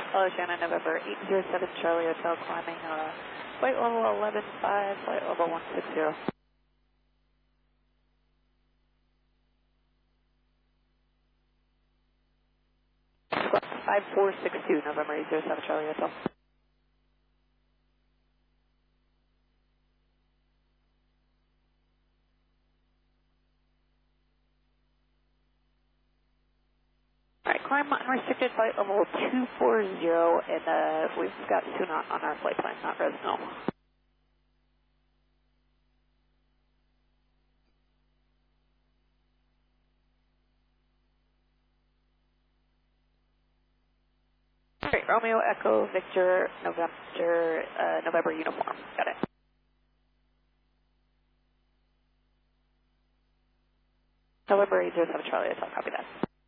Hello, Shannon, November 807 Charlie Hotel, climbing flight level 11.5, flight level 160. 5462, November 807 Charlie Hotel. Alright, climb unrestricted flight level 240, and we've got Sunat on our flight plan, not Resno. Alright, Romeo Echo Victor November uniform, got it. November 807 Charlie Hotel, copy that.